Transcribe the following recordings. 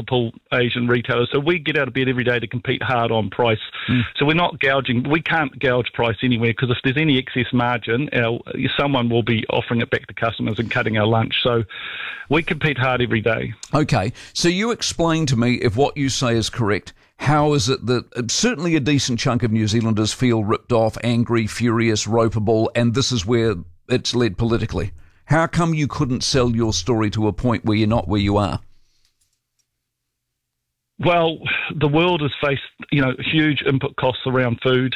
multiple Asian retailers. So we get out of bed every day to compete hard on price. So we're not gouging. We can't gouge price anywhere, because if there's any excess margin, someone will be offering it back to customers and cutting our lunch. So we compete hard every day. Okay, so you explain to me, if what you say is correct, how is it that certainly a decent chunk of New Zealanders feel ripped off, angry, furious, ropeable, and this is where it's led politically? How come you couldn't sell your story to a point where you're not where you are? Well, the world has faced, huge input costs around food.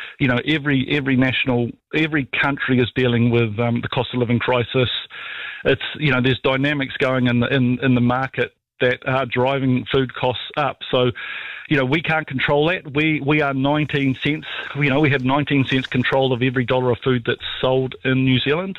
Every country is dealing with the cost of living crisis. It's, there's dynamics going in the market that are driving food costs up. So, we can't control that. We are 19 cents. We have 19 cents control of every dollar of food that's sold in New Zealand.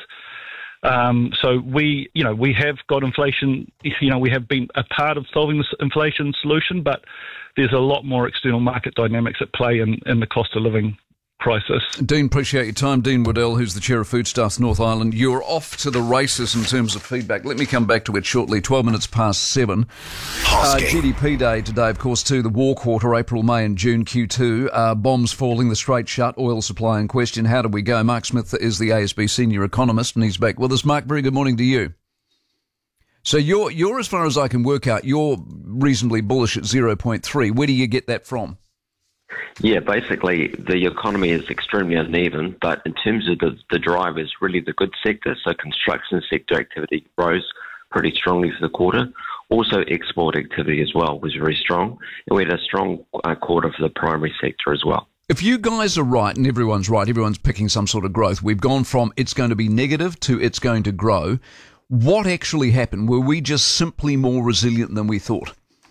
So we have got inflation. We have been a part of solving this inflation solution, but there's a lot more external market dynamics at play in the cost of living crisis. Dean, appreciate your time. Dean Waddell, who's the Chair of Foodstuffs North Island. You're off to the races in terms of feedback. Let me come back to it shortly. 12 minutes past 7. GDP day today, of course, too. The war quarter, April, May and June, Q2. Bombs falling, the strait shut, oil supply in question. How do we go? Mark Smith is the ASB senior economist, and he's back with us. Mark, very good morning to you. So you're as far as I can work out, you're reasonably bullish at 0.3. Where do you get that from? Yeah, basically the economy is extremely uneven, but in terms of the drivers, really the good sector, so construction sector activity rose pretty strongly for the quarter. Also export activity as well was very strong, and we had a strong quarter for the primary sector as well. If you guys are right, and everyone's right, everyone's picking some sort of growth, we've gone from it's going to be negative to it's going to grow. What actually happened? Were we just simply more resilient than we thought?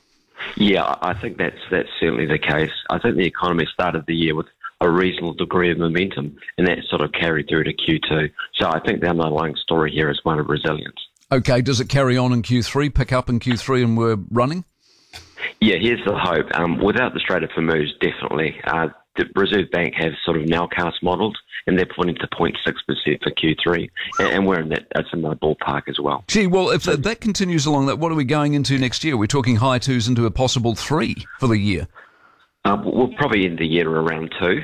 Yeah, I think that's certainly the case. I think the economy started the year with a reasonable degree of momentum, and that sort of carried through to Q2. So I think the underlying story here is one of resilience. Okay, does it carry on in Q3, pick up in Q3 and we're running? Yeah, here's the hope. Without the Strait of Hormuz, definitely. The Reserve Bank has sort of nowcast modelled, and they're pointing to 0.6% for Q3, and we're in that's in the ballpark as well. Gee, well, if that continues along that, what are we going into next year? We're talking high 2s into a possible 3 for the year. We'll probably end the year around 2.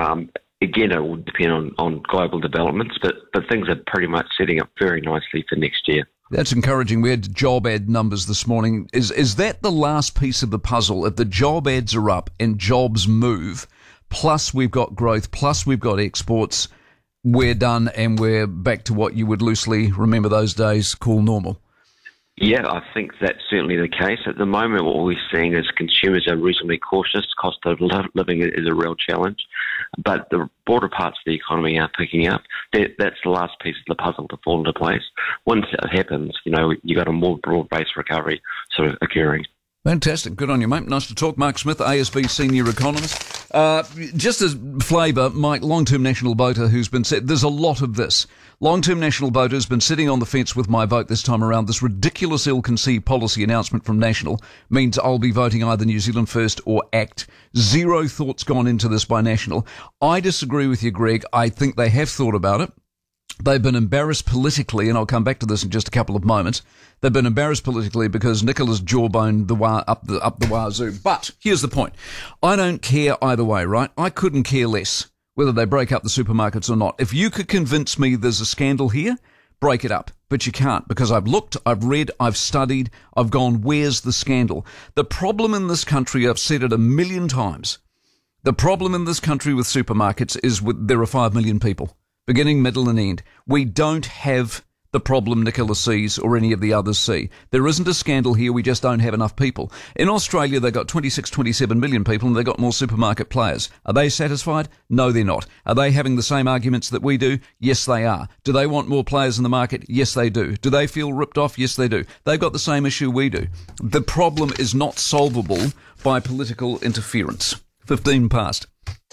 Again, it will depend on global developments, but things are pretty much setting up very nicely for next year. That's encouraging. We had job ad numbers this morning. Is that the last piece of the puzzle? If the job ads are up and jobs move, plus we've got growth, plus we've got exports, we're done and we're back to what you would loosely remember those days call normal? Yeah, I think that's certainly the case. At the moment, what we're seeing is consumers are reasonably cautious. Cost of living is a real challenge. But the broader parts of the economy are picking up. That's the last piece of the puzzle to fall into place. Once it happens, you've got a more broad-based recovery sort of occurring. Fantastic. Good on you, mate. Nice to talk. Mark Smith, ASB senior economist. Just as flavour, Mike, long-term national voter who's been said, there's a lot of this. Long-term national voter has been sitting on the fence with my vote this time around. This ridiculous ill-conceived policy announcement from National means I'll be voting either New Zealand First or ACT. Zero thoughts gone into this by National. I disagree with you, Greg. I think they have thought about it. They've been embarrassed politically, and I'll come back to this in just a couple of moments. They've been embarrassed politically because Nicola's jawboned up the wazoo. But here's the point. I don't care either way, right? I couldn't care less whether they break up the supermarkets or not. If you could convince me there's a scandal here, break it up. But you can't, because I've looked, I've read, I've studied, I've gone, where's the scandal? The problem in this country, I've said it 1,000,000 times, the problem in this country with supermarkets is there are 5 million people. Beginning, middle and end. We don't have the problem Nicola sees or any of the others see. There isn't a scandal here, we just don't have enough people. In Australia, they've got 26, 27 million people and they've got more supermarket players. Are they satisfied? No, they're not. Are they having the same arguments that we do? Yes, they are. Do they want more players in the market? Yes, they do. Do they feel ripped off? Yes, they do. They've got the same issue we do. The problem is not solvable by political interference. 15 past.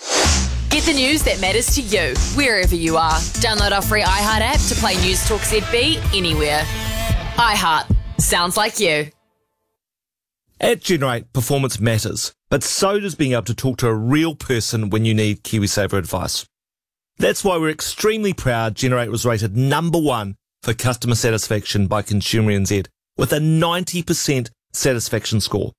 Get the news that matters to you, wherever you are. Download our free iHeart app to play News Talk ZB anywhere. iHeart. Sounds like you. At Generate, performance matters, but so does being able to talk to a real person when you need KiwiSaver advice. That's why we're extremely proud Generate was rated #1 for customer satisfaction by Consumer NZ with a 90% satisfaction score.